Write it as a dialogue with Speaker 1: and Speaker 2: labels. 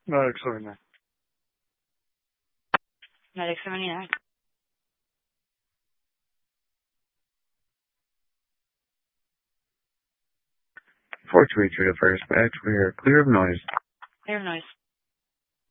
Speaker 1: Alex 79.
Speaker 2: Alex 79.
Speaker 3: Fortunately, to the first match, we are clear of noise.
Speaker 2: Clear of noise.